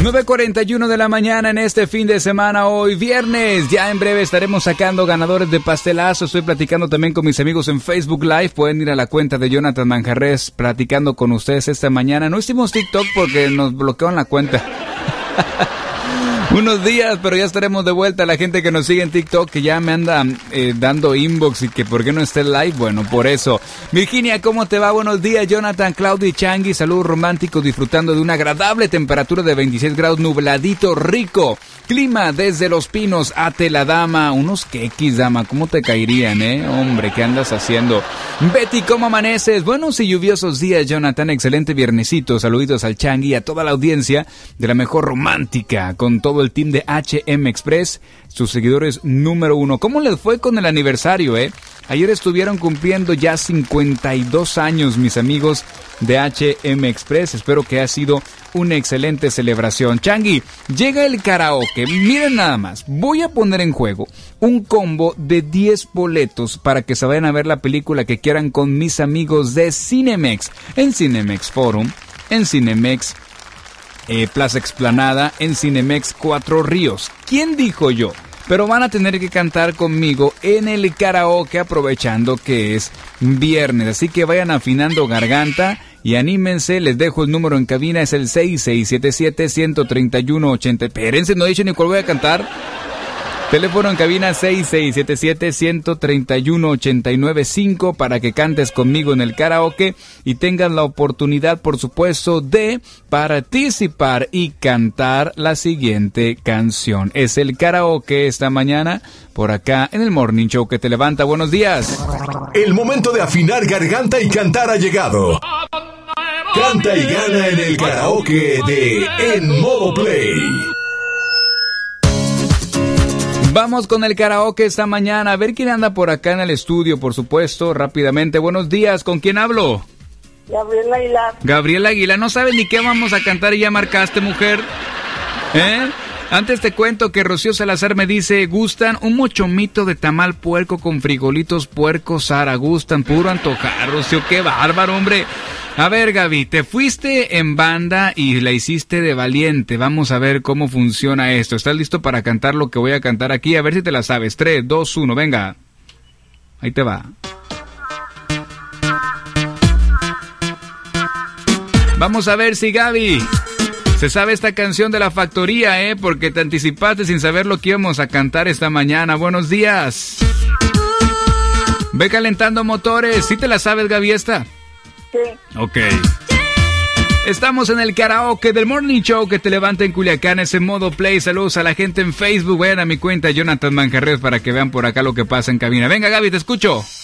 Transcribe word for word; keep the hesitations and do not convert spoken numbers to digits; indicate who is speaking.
Speaker 1: nueve cuarenta y uno de la mañana en este fin de semana, hoy viernes. Ya en breve estaremos sacando ganadores de pastelazo. Estoy platicando también con mis amigos en Facebook Live. Pueden ir a la cuenta de Jonathan Manjarres platicando con ustedes esta mañana. No hicimos TikTok porque nos bloquearon la cuenta. Unos días, pero ya estaremos de vuelta. La gente que nos sigue en TikTok, que ya me anda eh, dando inbox y que por qué no esté live, bueno, por eso. Virginia, ¿cómo te va? Buenos días, Jonathan, Claudia y Changi. Saludos románticos, disfrutando de una agradable temperatura de veintiséis grados, nubladito, rico. Clima desde Los Pinos a Teladama. Unos quequis, dama, ¿cómo te caerían, eh? Hombre, ¿qué andas haciendo? Betty, ¿cómo amaneces? Buenos y lluviosos días, Jonathan. Excelente viernesito. Saluditos al Changi y a toda la audiencia de la mejor romántica, con todo el team de H M Express, sus seguidores número uno. ¿Cómo les fue con el aniversario, eh? Ayer estuvieron cumpliendo ya cincuenta y dos años, mis amigos de H M Express. Espero que ha sido una excelente celebración. Changi, llega el karaoke. Miren nada más, voy a poner en juego un combo de diez boletos para que se vayan a ver la película que quieran con mis amigos de Cinemex, en Cinemex Forum, en Cinemex Eh, Plaza Explanada, en Cinemex Cuatro Ríos. ¿Quién dijo yo? Pero van a tener que cantar conmigo en el karaoke, aprovechando que es viernes. Así que vayan afinando garganta y anímense. Les dejo el número en cabina, es el seis seis siete siete, uno tres uno, ocho cero. Espérense, no he dicho ni cuál voy a cantar. Teléfono en cabina seis seis siete siete, uno tres uno, ocho nueve cinco para que cantes conmigo en el karaoke y tengas la oportunidad, por supuesto, de participar y cantar la siguiente canción. Es el karaoke esta mañana por acá en el Morning Show que te levanta. Buenos días.
Speaker 2: El momento de afinar garganta y cantar ha llegado. Canta y gana en el karaoke de En Modo Play.
Speaker 1: Vamos con el karaoke esta mañana. A ver quién anda por acá en el estudio, por supuesto, rápidamente. Buenos días, ¿con quién hablo?
Speaker 3: Gabriela Aguilar.
Speaker 1: Gabriela Aguilar, ¿no sabes ni qué vamos a cantar y ya marcaste, mujer? ¿Eh? Antes te cuento que Rocío Salazar me dice, gustan un mochomito de tamal puerco con frijolitos puercos, Sara, gustan, puro antojar, Rocío, qué bárbaro, hombre. A ver, Gaby, te fuiste en banda y la hiciste de valiente. Vamos a ver cómo funciona esto. ¿Estás listo para cantar lo que voy a cantar aquí? A ver si te la sabes. tres, dos, uno, venga. Ahí te va. Vamos a ver si Gaby se sabe esta canción de La Factoría, ¿eh? Porque te anticipaste sin saber lo que íbamos a cantar esta mañana. Buenos días. Ve calentando motores. ¿Sí te la sabes, Gaby, esta?
Speaker 3: Sí.
Speaker 1: Ok. Estamos en el karaoke del Morning Show que te levanta en Culiacán, ese modo play. Saludos a la gente en Facebook. Vayan a mi cuenta Jonathan Manjarres para que vean por acá lo que pasa en cabina. Venga, Gaby, te escucho.